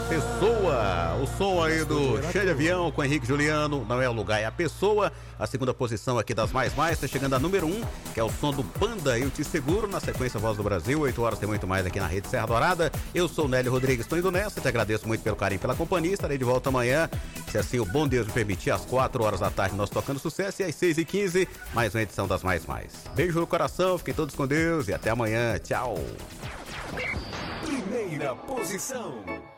Pessoa, o som aí do Cheio de Avião com Henrique Juliano, não é o lugar, é a pessoa. A segunda posição aqui das mais, tá chegando a número 1, que é o som do Panda, Eu Te Seguro, na sequência Voz do Brasil, 8 horas tem muito mais aqui na Rede Serra Dourada. Eu sou o Nélio Rodrigues, estou indo nessa, te agradeço muito pelo carinho, pela companhia, estarei de volta amanhã, se assim o bom Deus me permitir, às 4 horas da tarde nós tocando sucesso, e às 6h15, mais uma edição das mais. Beijo no coração, fiquem todos com Deus e até amanhã, tchau. Primeira posição.